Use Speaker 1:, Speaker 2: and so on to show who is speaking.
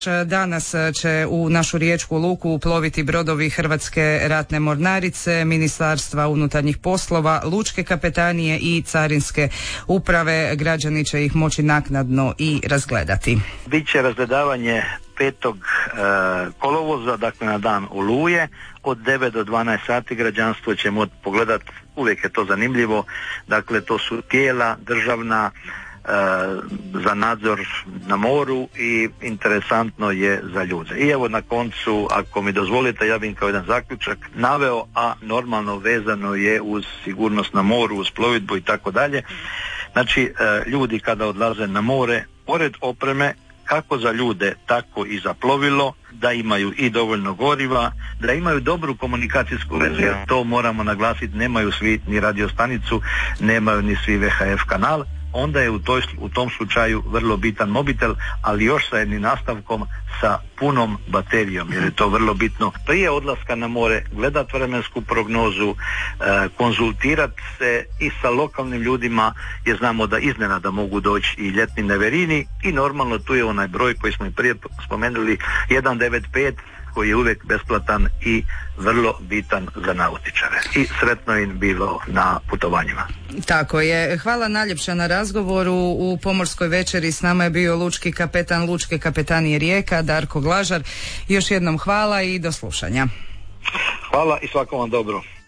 Speaker 1: Danas će u našu riječku luku uploviti brodovi Hrvatske ratne mornarice, Ministarstva unutarnjih poslova, lučke kapetanije i carinske uprave. Građani će ih moći naknadno i razgledati.
Speaker 2: Biće razgledavanje 5. kolovoza, dakle na dan Oluje, od 9 do 12 sati građanstvo će moći pogledati, uvijek je to zanimljivo, dakle to su tijela državna za nadzor na moru i interesantno je za ljude. I evo na koncu, ako mi dozvolite, ja bih kao jedan zaključak naveo, a normalno vezano je uz sigurnost na moru, uz plovidbu i tako dalje. Znači, ljudi kada odlaze na more, pored opreme, kako za ljude, tako i za plovilo, da imaju i dovoljno goriva, da imaju dobru komunikacijsku vezu, jer to moramo naglasiti, nemaju svi ni radiostanicu, nemaju ni svi VHF kanal, onda je u tom slučaju vrlo bitan mobitel, ali još sa jednim nastavkom sa punom baterijom, jer je to vrlo bitno. Prije odlaska na more gledati vremensku prognozu, konzultirati se i sa lokalnim ljudima, jer znamo da iznenada mogu doći i ljetni neverini, i normalno tu je onaj broj koji smo i prije spomenuli, 195, koji je uvijek besplatan i vrlo bitan za nautičare. I sretno im bilo na putovanjima.
Speaker 1: Tako je. Hvala najljepša na razgovoru. U Pomorskoj večeri s nama je bio lučki kapetan Lučke kapetanije Rijeka, Darko Glažar. Još jednom hvala i do slušanja.
Speaker 2: Hvala i svakom vam dobro.